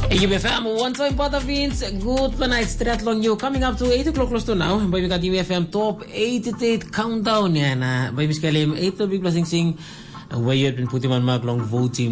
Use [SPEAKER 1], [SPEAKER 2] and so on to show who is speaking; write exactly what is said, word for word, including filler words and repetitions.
[SPEAKER 1] U F M, one time Butter Beans, good night, Stratlong you. Coming up to eight o'clock close to now. Baby got U F M top eighty-eight countdown. Yan, uh, baby Scalim, eight to big blessing sing. Where you have been putting on mark long voting.